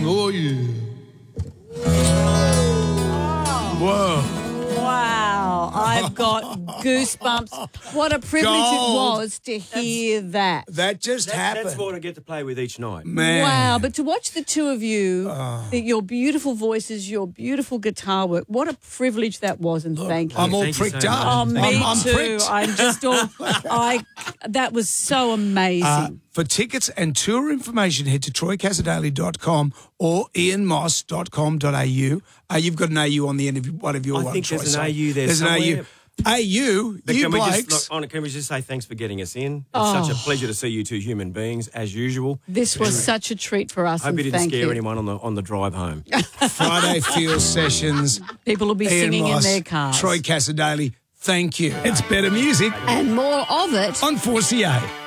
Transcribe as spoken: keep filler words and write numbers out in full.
Oh, yeah. Whoa. Wow, I've got goosebumps. What a privilege Gold. it was to hear that. That just That, happened. that's what I get to play with each night. Man. Wow, but to watch the two of you, the, your beautiful voices, your beautiful guitar work, what a privilege that was, and thank you. I'm all Thank you so pricked much. up. Oh, me I'm, I'm too. pricked. I'm just all, I, that was so amazing. Uh, for tickets and tour information, head to troy casadale dot com or ian moss dot com dot a u. Uh, you've got an A U on the end of one of your I one think Troy, there's an so A U there There's an A U. somewhere. A U, But you can we blokes. just, look, Anna, can we just say thanks for getting us in? It's such a pleasure to see you two human beings, as usual. this was such a treat for us. Hope and you didn't thank scare you. anyone on the on the drive home. Friday Feel Sessions. People will be Ian singing Moss, in their cars. Troy Casadale, thank you. It's better music And more of it on four C A.